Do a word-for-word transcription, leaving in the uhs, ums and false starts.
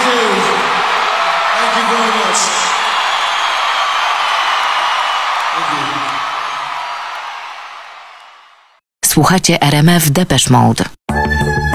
you. Thank you very much. Słuchacie R M F Depeche Mode.